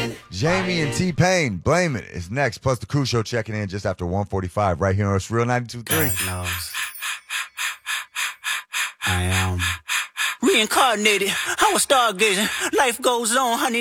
Jamie and T-Pain, Blame It, is next. Plus the Cool Show checking in just after 1:45 right here on It's Real 92.3. God knows. I am reincarnated. I was stargazing. Life goes on, honey.